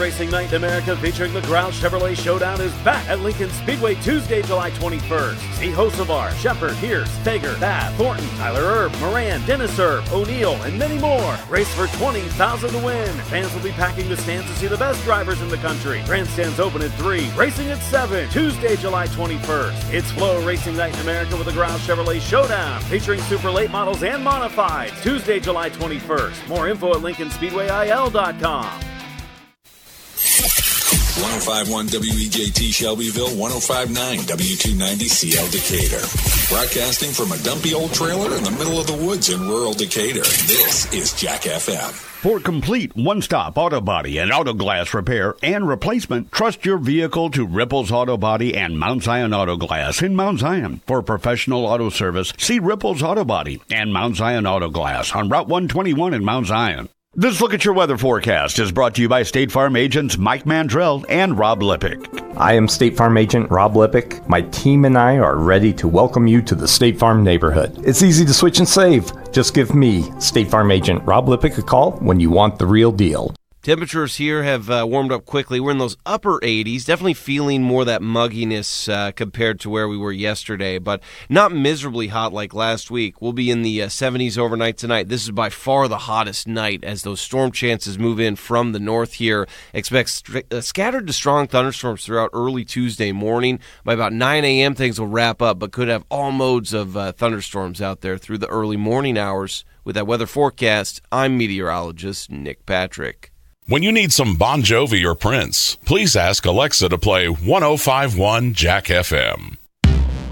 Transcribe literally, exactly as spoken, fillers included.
racing night in America featuring the Grouse Chevrolet Showdown is back at Lincoln Speedway Tuesday, July twenty-first. See Hocevar, Shepard, Pierce, Fager, Bath, Thornton, Tyler Erb, Moran, Dennis Erb, O'Neill, and many more. Race for twenty thousand dollars to win. Fans will be packing the stands to see the best drivers in the country. Grandstands open at three, racing at seven, Tuesday, July twenty-first. It's Flow Racing Night in America with the Grouse Chevrolet Showdown featuring super late models and modifieds. Tuesday, July twenty-first. More info at lincoln speedway I L dot com. one oh five point one W E J T Shelbyville, one oh five point nine W two ninety C L Decatur. Broadcasting from a dumpy old trailer in the middle of the woods in rural Decatur, this is Jack F M. For complete one-stop auto body and auto glass repair and replacement, trust your vehicle to Ripples Auto Body and Mount Zion Auto Glass in Mount Zion. For professional auto service, see Ripples Auto Body and Mount Zion Auto Glass on Route one twenty-one in Mount Zion. This Look at Your Weather Forecast is brought to you by State Farm agents Mike Mandrell and Rob Lippick. I am State Farm agent Rob Lippick. My team and I are ready to welcome you to the State Farm neighborhood. It's easy to switch and save. Just give me, State Farm agent Rob Lippick, a call when you want the real deal. Temperatures here have uh, warmed up quickly. We're in those upper eighties, definitely feeling more of that mugginess uh, compared to where we were yesterday, but not miserably hot like last week. We'll be in the uh, seventies overnight tonight. This is by far the hottest night as those storm chances move in from the north here. Expect st- uh, scattered to strong thunderstorms throughout early Tuesday morning. By about nine a.m. things will wrap up, but could have all modes of uh, thunderstorms out there through the early morning hours. With that weather forecast, I'm meteorologist Nick Patrick. When you need some Bon Jovi or Prince, please ask Alexa to play one oh five point one Jack F M.